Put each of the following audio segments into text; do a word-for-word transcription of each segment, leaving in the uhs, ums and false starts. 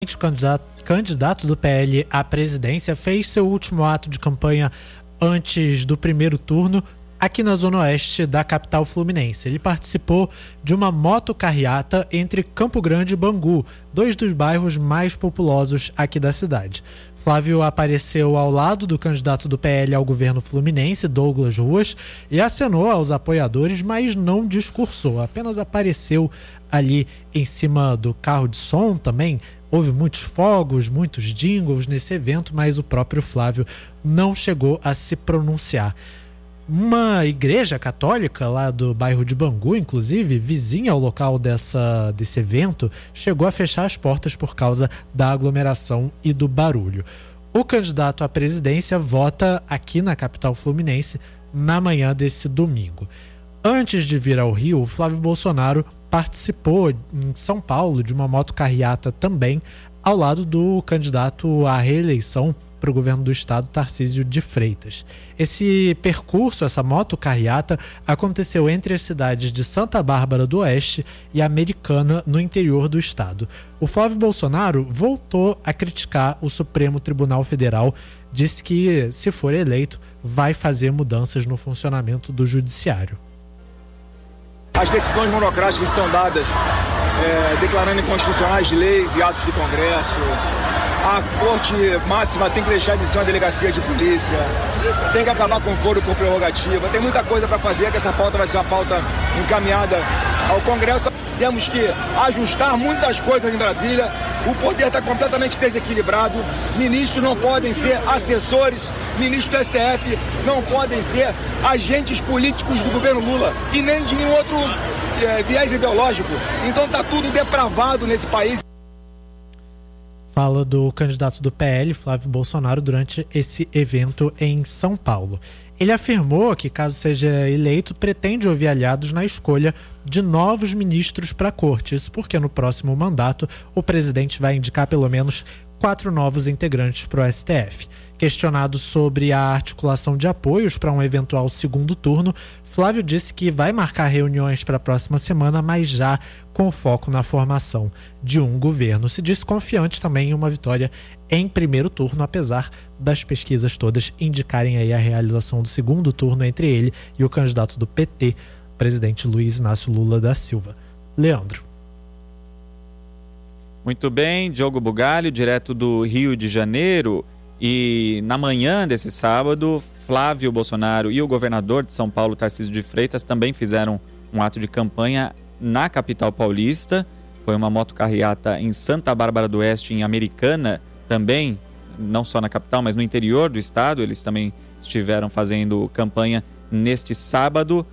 O candidato, candidato do P L à presidência fez seu último ato de campanha antes do primeiro turno aqui na zona oeste da capital fluminense. Ele participou de uma motocarreata entre Campo Grande e Bangu, dois dos bairros mais populosos aqui da cidade. Flávio apareceu ao lado do candidato do P L ao governo fluminense, Douglas Ruas, e acenou aos apoiadores, mas não discursou, apenas apareceu ali em cima do carro de som também. Houve muitos fogos, muitos jingles nesse evento, mas o próprio Flávio não chegou a se pronunciar. Uma igreja católica lá do bairro de Bangu, inclusive, vizinha ao local dessa, desse evento, chegou a fechar as portas por causa da aglomeração e do barulho. O candidato à presidência vota aqui na capital fluminense na manhã desse domingo. Antes de vir ao Rio, Flávio Bolsonaro participou em São Paulo de uma motocarreata também, ao lado do candidato à reeleição para o governo do estado, Tarcísio de Freitas. Esse percurso, essa motocarreata, aconteceu entre as cidades de Santa Bárbara do Oeste e Americana, no interior do estado. O Flávio Bolsonaro voltou a criticar o Supremo Tribunal Federal, disse que, se for eleito, vai fazer mudanças no funcionamento do judiciário. As decisões monocráticas são dadas é, declarando inconstitucionais leis e atos do Congresso. A Corte Máxima tem que deixar de ser uma delegacia de polícia, tem que acabar com o foro por prerrogativa. Tem muita coisa para fazer, que essa pauta vai ser uma pauta encaminhada ao Congresso. Temos que ajustar muitas coisas em Brasília. O poder está completamente desequilibrado. Ministros não podem ser assessores, ministros do S T F não podem ser agentes políticos do governo Lula e nem de nenhum outro é, viés ideológico. Então está tudo depravado nesse país. Fala do candidato do P L, Flávio Bolsonaro, durante esse evento em São Paulo. Ele afirmou que, caso seja eleito, pretende ouvir aliados na escolha de novos ministros para a corte. Isso porque no próximo mandato o presidente vai indicar pelo menos quatro novos integrantes para o S T F. Questionado sobre a articulação de apoios para um eventual segundo turno, Flávio disse que vai marcar reuniões para a próxima semana, mas já com foco na formação de um governo. Se disse confiante também em uma vitória em primeiro turno, apesar das pesquisas todas indicarem aí a realização do segundo turno entre ele e o candidato do P T, presidente Luiz Inácio Lula da Silva. Leandro. Muito bem, Diogo Bugalho, direto do Rio de Janeiro. E na manhã desse sábado, Flávio Bolsonaro e o governador de São Paulo, Tarcísio de Freitas, também fizeram um ato de campanha na capital paulista. Foi uma motocarreata em Santa Bárbara do Oeste, em Americana, também, não só na capital, mas no interior do estado. Eles também estiveram fazendo campanha neste sábado.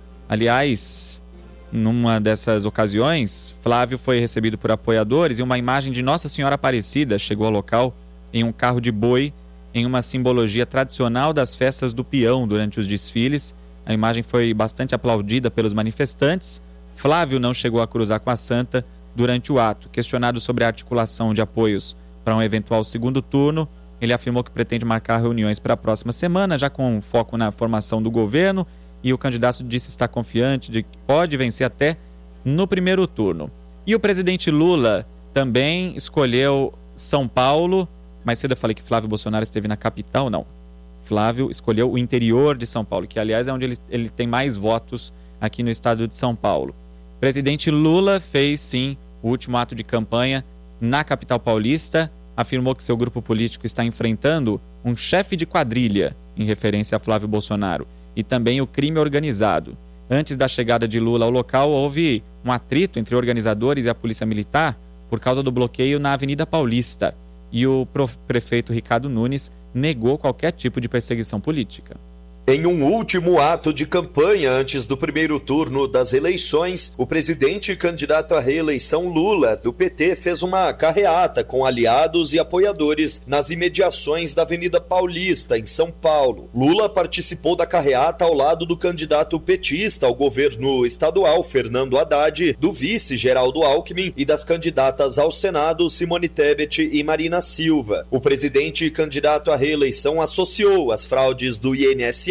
Aliás, numa dessas ocasiões, Flávio foi recebido por apoiadores e uma imagem de Nossa Senhora Aparecida chegou ao local em um carro de boi, em uma simbologia tradicional das festas do peão durante os desfiles. A imagem foi bastante aplaudida pelos manifestantes. Flávio não chegou a cruzar com a santa durante o ato. Questionado sobre a articulação de apoios para um eventual segundo turno, ele afirmou que pretende marcar reuniões para a próxima semana, já com foco na formação do governo, e o candidato disse estar confiante de que pode vencer até no primeiro turno. E o presidente Lula também escolheu São Paulo. Mais cedo eu falei que Flávio Bolsonaro esteve na capital, não. Flávio escolheu o interior de São Paulo, que aliás é onde ele, ele tem mais votos aqui no estado de São Paulo. O presidente Lula fez sim o último ato de campanha na capital paulista, afirmou que seu grupo político está enfrentando um chefe de quadrilha, em referência a Flávio Bolsonaro, e também o crime organizado. Antes da chegada de Lula ao local, houve um atrito entre organizadores e a polícia militar por causa do bloqueio na Avenida Paulista. E o prefeito Ricardo Nunes negou qualquer tipo de perseguição política. Em um último ato de campanha antes do primeiro turno das eleições, o presidente e candidato à reeleição Lula, do P T, fez uma carreata com aliados e apoiadores nas imediações da Avenida Paulista, em São Paulo. Lula participou da carreata ao lado do candidato petista ao governo estadual, Fernando Haddad, do vice Geraldo Alckmin e das candidatas ao Senado, Simone Tebet e Marina Silva. O presidente e candidato à reeleição associou as fraudes do I N S S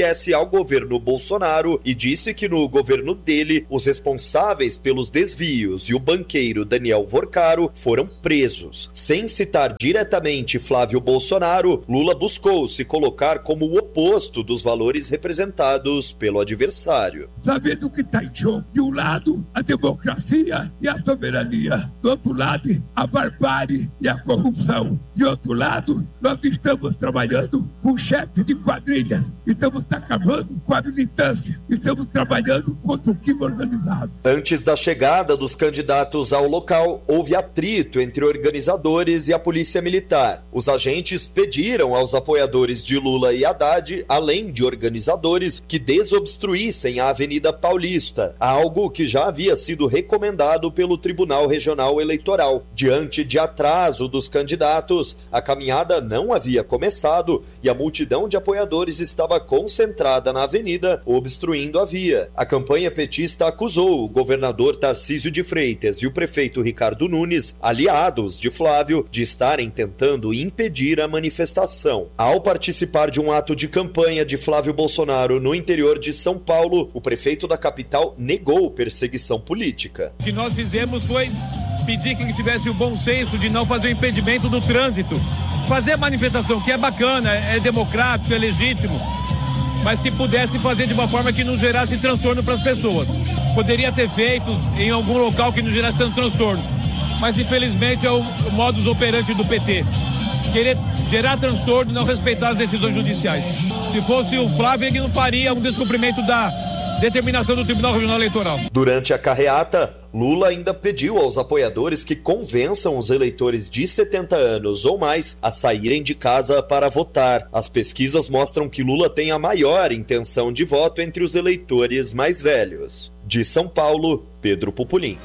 pertencesse ao governo Bolsonaro e disse que no governo dele, os responsáveis pelos desvios e o banqueiro Daniel Vorcaro foram presos. Sem citar diretamente Flávio Bolsonaro, Lula buscou se colocar como o oposto dos valores representados pelo adversário. Sabendo que está em jogo, de um lado, a democracia e a soberania, do outro lado, a barbárie e a corrupção. De outro lado, nós estamos trabalhando com chefe de quadrilhas, estamos acabando com a militância, estamos trabalhando contra o crime organizado. Antes da chegada dos candidatos ao local, houve atrito entre organizadores e a polícia militar. Os agentes pediram aos apoiadores de Lula e Haddad, além de organizadores, que desobstruíssem a Avenida Paulista, algo que já havia sido recomendado pelo Tribunal Regional Eleitoral. Diante de atraso dos candidatos, a caminhada não havia começado e a multidão de apoiadores estava concentrada na avenida, obstruindo a via. A campanha petista acusou o governador Tarcísio de Freitas e o prefeito Ricardo Nunes, aliados de Flávio, de estarem tentando impedir a manifestação. Ao participar de um ato de campanha de Flávio Bolsonaro no interior de São Paulo, o prefeito da capital negou perseguição política. O que nós fizemos foi pedir que tivesse o bom senso de não fazer o impedimento do trânsito. Fazer manifestação, que é bacana, é democrático, é legítimo, mas que pudesse fazer de uma forma que não gerasse transtorno para as pessoas. Poderia ter feito em algum local que não gerasse tanto transtorno, mas infelizmente é o modus operandi do P T. Querer gerar transtorno e não respeitar as decisões judiciais. Se fosse o Flávio, ele não faria um descumprimento da determinação do Tribunal Regional Eleitoral. Durante a carreata, Lula ainda pediu aos apoiadores que convençam os eleitores de setenta anos ou mais a saírem de casa para votar. As pesquisas mostram que Lula tem a maior intenção de voto entre os eleitores mais velhos. De São Paulo, Pedro Pupulim.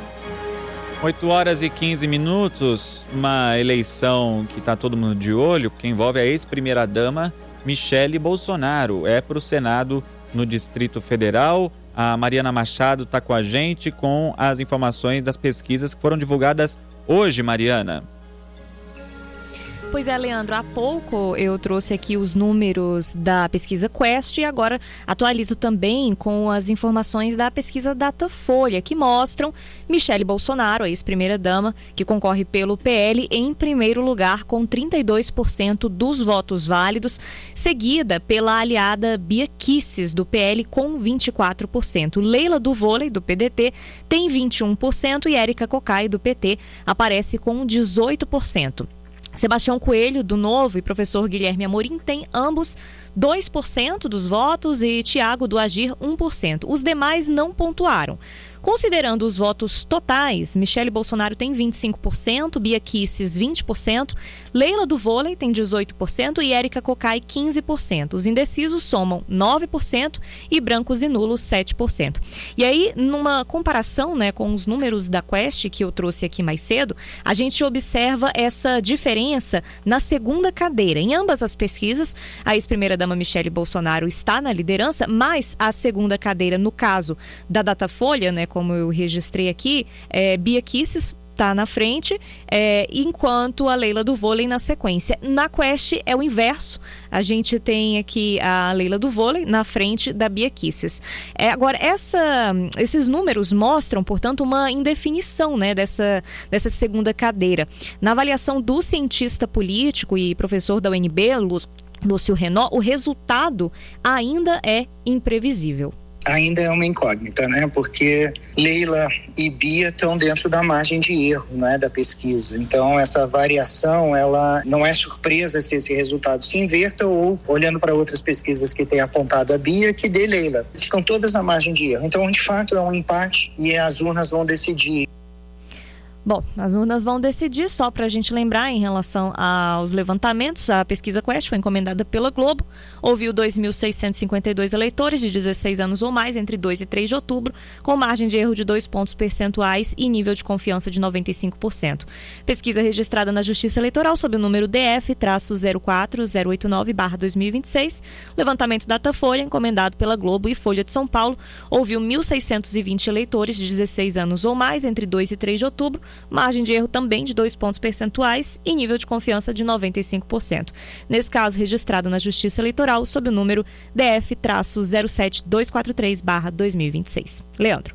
oito horas e quinze minutos, uma eleição que está todo mundo de olho, que envolve a ex-primeira-dama Michele Bolsonaro. É para o Senado no Distrito Federal. A Mariana Machado está com a gente com as informações das pesquisas que foram divulgadas hoje, Mariana. Pois é, Leandro, há pouco eu trouxe aqui os números da pesquisa Quest e agora atualizo também com as informações da pesquisa Datafolha, que mostram Michele Bolsonaro, a ex-primeira-dama, que concorre pelo P L, em primeiro lugar com trinta e dois por cento dos votos válidos, seguida pela aliada Bia Kicis, do P L, com vinte e quatro por cento. Leila do Vôlei, do P D T, tem vinte e um por cento e Érica Cocai, do P T, aparece com dezoito por cento. Sebastião Coelho, do Novo, e professor Guilherme Amorim têm ambos dois por cento dos votos e Tiago, do Agir, um por cento. Os demais não pontuaram. Considerando os votos totais, Michele Bolsonaro tem vinte e cinco por cento, Bia Kicis vinte por cento, Leila do Vôlei tem dezoito por cento e Érica Cocai quinze por cento. Os indecisos somam nove por cento e brancos e nulos sete por cento. E aí, numa comparação, né, com os números da Quest que eu trouxe aqui mais cedo, a gente observa essa diferença na segunda cadeira. Em ambas as pesquisas, a ex-primeira-dama Michele Bolsonaro está na liderança, mas a segunda cadeira, no caso da Datafolha, né, como eu registrei aqui, é, Bia Kicis está na frente, é, enquanto a Leila do Vôlei na sequência. Na Quest é o inverso. A gente tem aqui a Leila do Vôlei na frente da Bia Kicis. É, agora, essa, esses números mostram, portanto, uma indefinição, né, dessa, dessa segunda cadeira. Na avaliação do cientista político e professor da U N B, Lúcio Renó, o resultado ainda é imprevisível. Ainda é uma incógnita, né? Porque Leila e Bia estão dentro da margem de erro, né, da pesquisa. Então, essa variação, ela não é surpresa se esse resultado se inverta ou, olhando para outras pesquisas que têm apontado a Bia, que dê Leila. Estão todas na margem de erro. Então, de fato, é um empate e as urnas vão decidir. Bom, as urnas vão decidir, só para a gente lembrar em relação aos levantamentos. A pesquisa Quest foi encomendada pela Globo, ouviu dois mil seiscentos e cinquenta e dois eleitores de dezesseis anos ou mais entre dois e três de outubro, com margem de erro de dois pontos percentuais e nível de confiança de noventa e cinco por cento. Pesquisa registrada na Justiça Eleitoral sob o número D F zero quatro zero oito nove barra dois mil e vinte e seis. Levantamento Datafolha, encomendado pela Globo e Folha de São Paulo, ouviu mil seiscentos e vinte eleitores de dezesseis anos ou mais entre dois e três de outubro, margem de erro também de dois pontos percentuais e nível de confiança de noventa e cinco por cento. Nesse caso, registrado na Justiça Eleitoral sob o número D F zero sete dois quatro três barra dois mil e vinte e seis. Leandro.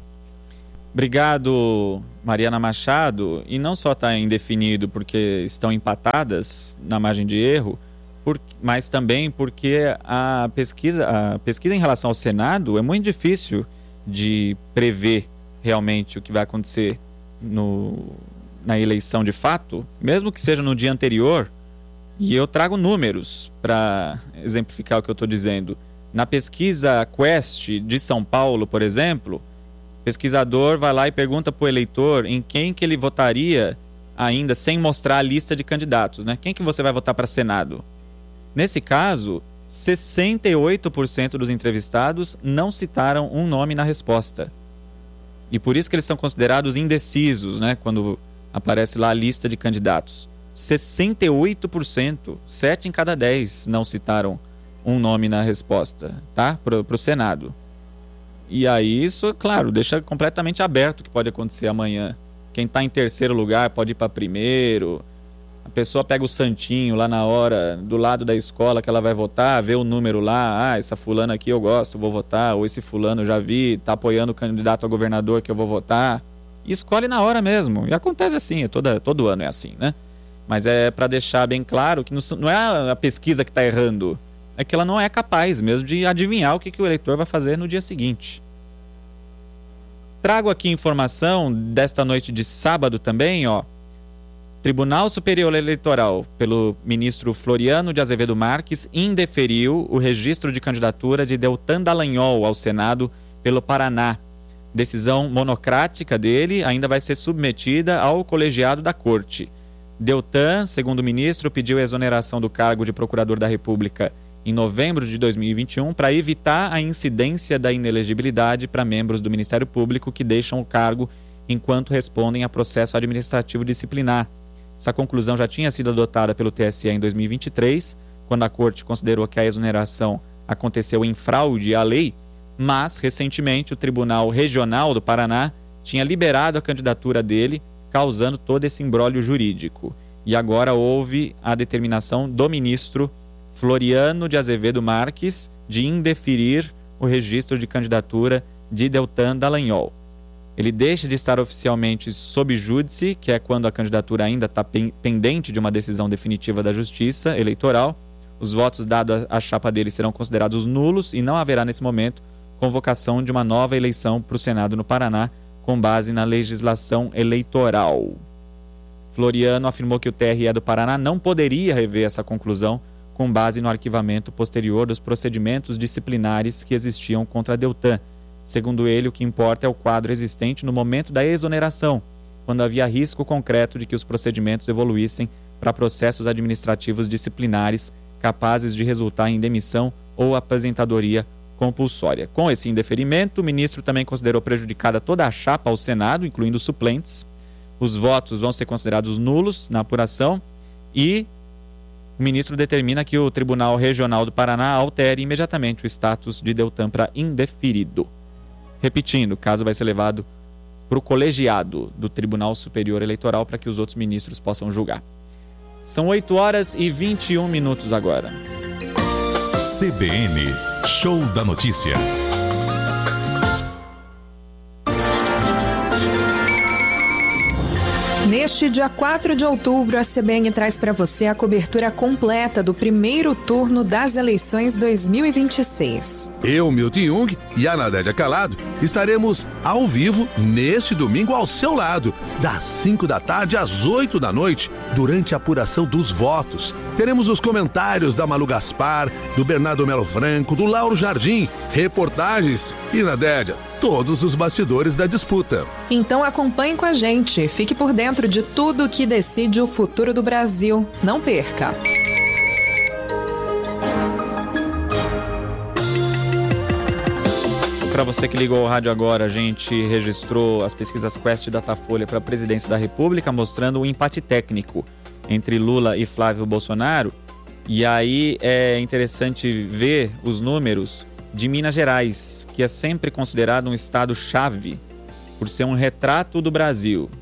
Obrigado, Mariana Machado. E não só está indefinido porque estão empatadas na margem de erro, por, mas também porque a pesquisa, a pesquisa em relação ao Senado é muito difícil de prever realmente o que vai acontecer no, na eleição de fato, mesmo que seja no dia anterior. E eu trago números para exemplificar o que eu estou dizendo. Na pesquisa Quest de São Paulo, por exemplo, o pesquisador vai lá e pergunta para o eleitor em quem que ele votaria ainda sem mostrar a lista de candidatos, né? Quem que você vai votar para Senado? Nesse caso, sessenta e oito por cento dos entrevistados não citaram um nome na resposta. E por isso que eles são considerados indecisos, né? Quando aparece lá a lista de candidatos. sessenta e oito por cento, sete em cada dez não citaram um nome na resposta, tá? Para o Senado. E aí isso, claro, deixa completamente aberto o que pode acontecer amanhã. Quem está em terceiro lugar pode ir para primeiro. A pessoa pega o santinho lá na hora, do lado da escola que ela vai votar, vê o número lá, ah, essa fulana aqui eu gosto, vou votar, ou esse fulano eu já vi, tá apoiando o candidato a governador que eu vou votar. E escolhe na hora mesmo. E acontece assim, toda, todo ano é assim, né? Mas é para deixar bem claro que não é a pesquisa que está errando, é que ela não é capaz mesmo de adivinhar o que, que o eleitor vai fazer no dia seguinte. Trago aqui informação desta noite de sábado também, ó. Tribunal Superior Eleitoral, pelo ministro Floriano de Azevedo Marques, indeferiu o registro de candidatura de Deltan Dallagnol ao Senado pelo Paraná. Decisão monocrática dele ainda vai ser submetida ao colegiado da Corte. Deltan, segundo o ministro, pediu a exoneração do cargo de procurador da República em novembro de dois mil e vinte e um para evitar a incidência da inelegibilidade para membros do Ministério Público que deixam o cargo enquanto respondem a processo administrativo disciplinar. Essa conclusão já tinha sido adotada pelo T S E em dois mil e vinte e três, quando a Corte considerou que a exoneração aconteceu em fraude à lei, mas, recentemente, o Tribunal Regional do Paraná tinha liberado a candidatura dele, causando todo esse imbróglio jurídico. E agora houve a determinação do ministro Floriano de Azevedo Marques de indeferir o registro de candidatura de Deltan Dallagnol. Ele deixa de estar oficialmente sob júdice, que é quando a candidatura ainda está pendente de uma decisão definitiva da Justiça Eleitoral. Os votos dados à chapa dele serão considerados nulos e não haverá, nesse momento, convocação de uma nova eleição para o Senado no Paraná, com base na legislação eleitoral. Floriano afirmou que o T R E do Paraná não poderia rever essa conclusão com base no arquivamento posterior dos procedimentos disciplinares que existiam contra Deltan. Segundo ele, o que importa é o quadro existente no momento da exoneração, quando havia risco concreto de que os procedimentos evoluíssem para processos administrativos disciplinares capazes de resultar em demissão ou aposentadoria compulsória. Com esse indeferimento, o ministro também considerou prejudicada toda a chapa ao Senado, incluindo os suplentes. Os votos vão ser considerados nulos na apuração e o ministro determina que o Tribunal Regional do Paraná altere imediatamente o status de Deltan para indeferido. Repetindo, o caso vai ser levado para o colegiado do Tribunal Superior Eleitoral para que os outros ministros possam julgar. São oito horas e vinte e um minutos agora. C B N, Show da Notícia. Neste dia quatro de outubro, a C B N traz para você a cobertura completa do primeiro turno das eleições dois mil e vinte e seis. Eu, Milton Jung e a Nadélia Calado estaremos ao vivo neste domingo ao seu lado, das cinco da tarde às oito da noite, durante a apuração dos votos. Teremos os comentários da Malu Gaspar, do Bernardo Melo Franco, do Lauro Jardim, reportagens e, Nadélia, todos os bastidores da disputa. Então acompanhe com a gente, fique por dentro de tudo que decide o futuro do Brasil. Não perca! Para você que ligou o rádio agora, a gente registrou as pesquisas Quest e Datafolha para a presidência da República, mostrando um empate técnico entre Lula e Flávio Bolsonaro. E aí é interessante ver os números de Minas Gerais, que é sempre considerado um estado-chave por ser um retrato do Brasil.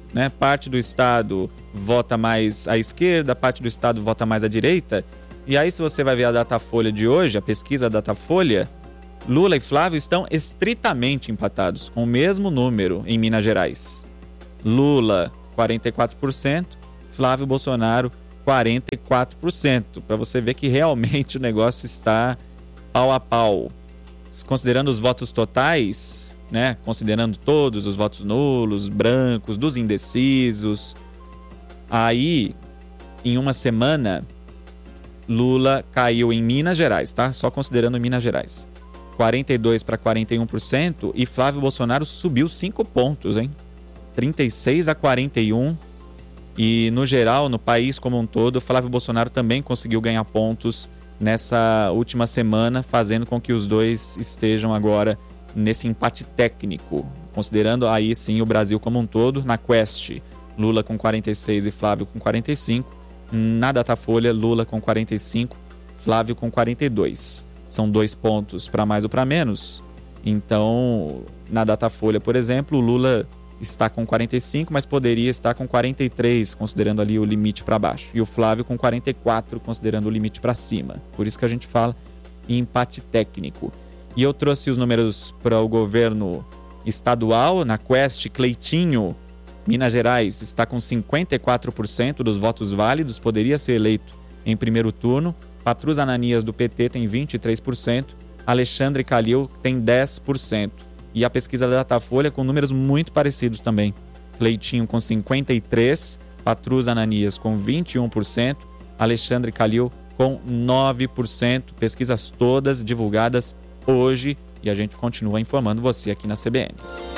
né? Parte do estado vota mais à esquerda, parte do estado vota mais à direita. E aí, se você vai ver a Datafolha de hoje, a pesquisa Datafolha, Lula e Flávio estão estritamente empatados, com o mesmo número em Minas Gerais. Lula, quarenta e quatro por cento, Flávio Bolsonaro, quarenta e quatro por cento. Para você ver que realmente o negócio está pau a pau. Considerando os votos totais, né? Considerando todos os votos nulos, brancos, dos indecisos, aí, em uma semana, Lula caiu em Minas Gerais, tá? Só considerando Minas Gerais. quarenta e dois para quarenta e um por cento e Flávio Bolsonaro subiu cinco pontos, hein? trinta e seis a quarenta e um. E, no geral, no país como um todo, Flávio Bolsonaro também conseguiu ganhar pontos nessa última semana, fazendo com que os dois estejam agora nesse empate técnico. Considerando aí, sim, o Brasil como um todo, na Quest, Lula com quarenta e seis e Flávio com quarenta e cinco. Na Datafolha, Lula com quarenta e cinco, Flávio com quarenta e dois. São dois pontos para mais ou para menos. Então, na Datafolha, por exemplo, o Lula está com quarenta e cinco, mas poderia estar com quarenta e três, considerando ali o limite para baixo. E o Flávio com quarenta e quatro, considerando o limite para cima. Por isso que a gente fala em empate técnico. E eu trouxe os números para o governo estadual. Na Quest, Cleitinho, Minas Gerais, está com cinquenta e quatro por cento dos votos válidos, poderia ser eleito em primeiro turno. Patrus Ananias, do P T, tem vinte e três por cento. Alexandre Calil tem dez por cento. E a pesquisa da Datafolha com números muito parecidos também. Cleitinho com cinquenta e três por cento, Patrus Ananias com vinte e um por cento, Alexandre Calil com nove por cento. Pesquisas todas divulgadas hoje e a gente continua informando você aqui na C B N.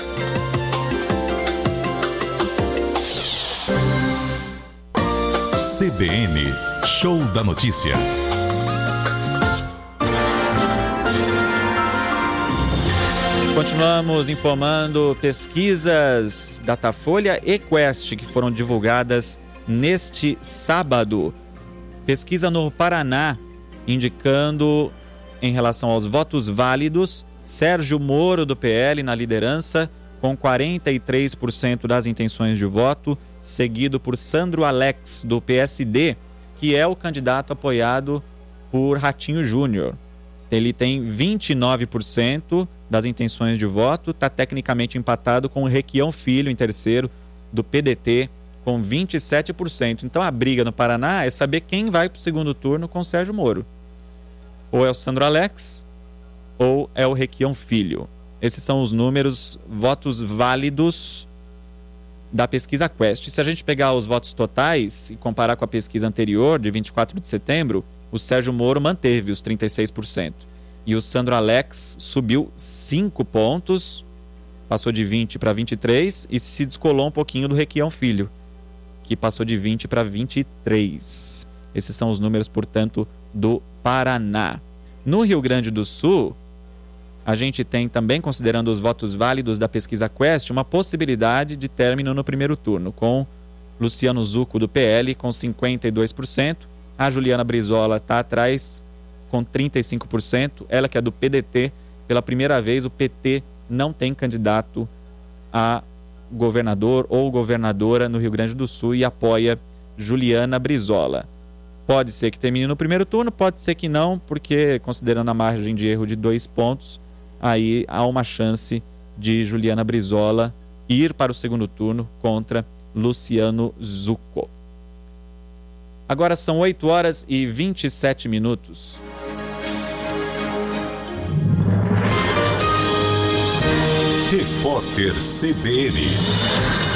C B N, Show da Notícia. Continuamos informando pesquisas Datafolha e Quest que foram divulgadas neste sábado. Pesquisa no Paraná indicando, em relação aos votos válidos, Sérgio Moro, do P L, na liderança, com quarenta e três por cento das intenções de voto, seguido por Sandro Alex, do P S D, que é o candidato apoiado por Ratinho Júnior. Ele tem vinte e nove por cento das intenções de voto, está tecnicamente empatado com o Requião Filho, em terceiro, do P D T, com vinte e sete por cento. Então a briga no Paraná é saber quem vai para o segundo turno com o Sérgio Moro. Ou é o Sandro Alex, ou é o Requião Filho. Esses são os números, votos válidos da pesquisa Quest. Se a gente pegar os votos totais e comparar com a pesquisa anterior, de vinte e quatro de setembro, o Sérgio Moro manteve os trinta e seis por cento. E o Sandro Alex subiu cinco pontos, passou de vinte para vinte e três e se descolou um pouquinho do Requião Filho, que passou de vinte para vinte e três. Esses são os números, portanto, do Paraná. No Rio Grande do Sul, a gente tem também, considerando os votos válidos da pesquisa Quest, uma possibilidade de término no primeiro turno, com Luciano Zucco, do P L, com cinquenta e dois por cento. A Juliana Brizola está atrás, com trinta e cinco por cento. Ela que é do P D T. Pela primeira vez, o P T não tem candidato a governador ou governadora no Rio Grande do Sul e apoia Juliana Brizola. Pode ser que termine no primeiro turno, pode ser que não, porque considerando a margem de erro de dois pontos, aí há uma chance de Juliana Brizola ir para o segundo turno contra Luciano Zucco. Agora são oito horas e vinte e sete minutos. Repórter C B N.